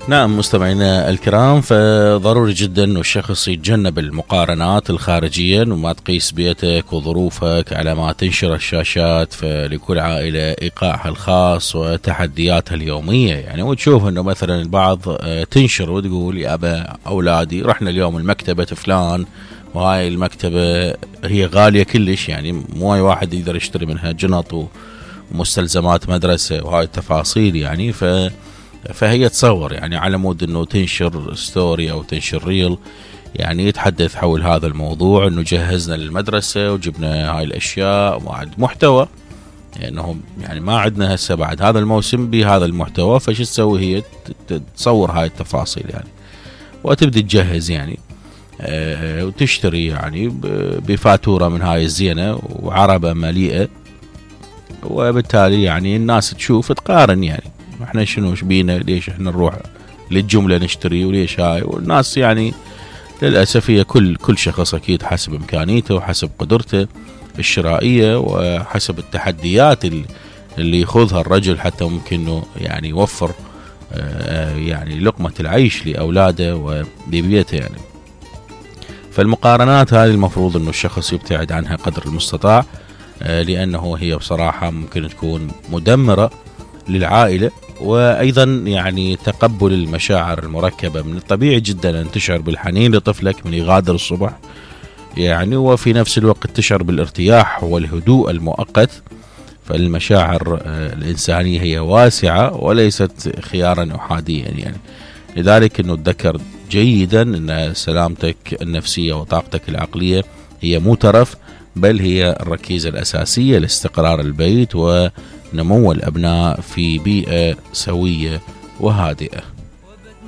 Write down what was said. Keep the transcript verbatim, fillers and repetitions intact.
نعم مستمعينا الكرام، فضروري جدا أن الشخص يتجنب المقارنات الخارجية وما تقيس بيئتك وظروفك على ما تنشر الشاشات. فلكل عائلة إيقاعها الخاص وتحدياتها اليومية، يعني وتشوف أنه مثلا البعض تنشر وتقول يا أبا أولادي رحنا اليوم المكتبة فلان، وهاي المكتبة هي غالية كلش، يعني مو أي واحد يقدر يشتري منها جنط ومستلزمات مدرسة وهاي التفاصيل. يعني ف فهي تصور يعني على مود انه تنشر ستوري او تنشر ريل، يعني يتحدث حول هذا الموضوع انه جهزنا للمدرسة وجبنا هاي الاشياء وعد محتوى، لانه يعني ما عندنا هسه بعد هذا الموسم بهذا المحتوى. فش تسوي هي تصور هاي التفاصيل يعني وتبدي تجهز يعني أه وتشتري يعني بفاتورة من هاي الزينة وعربة مليئة، وبالتالي يعني الناس تشوف تقارن يعني احنا شنو بينا، ليش احنا نروح للجملة نشتري وليش هاي. والناس يعني للأسف هي كل كل شخص أكيد حسب إمكانيته وحسب قدرته الشرائية وحسب التحديات اللي يخوضها الرجل حتى ممكن انه يعني يوفر يعني لقمة العيش لأولاده ولبيته يعني. فالمقارنات هذه المفروض انه الشخص يبتعد عنها قدر المستطاع، لأنه هي بصراحة ممكن تكون مدمرة للعائلة. وأيضا يعني تقبل المشاعر المركبة، من الطبيعي جدا أن تشعر بالحنين لطفلك من يغادر الصبح يعني، وفي نفس الوقت تشعر بالارتياح والهدوء المؤقت. فالمشاعر الإنسانية هي واسعة وليست خيارا أحاديا يعني. لذلك أنه تذكر جيدا أن سلامتك النفسية وطاقتك العقلية هي مو ترف، بل هي الركيزة الأساسية لاستقرار البيت ونمو الأبناء في بيئة سوية وهادئة.